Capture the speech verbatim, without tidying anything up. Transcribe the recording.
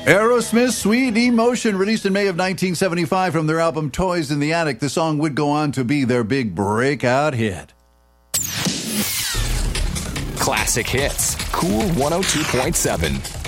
Aerosmith's Sweet Emotion, released in May of nineteen seventy-five from their album Toys in the Attic. The song would go on to be their big breakout hit. Classic Hits, Cool one oh two point seven.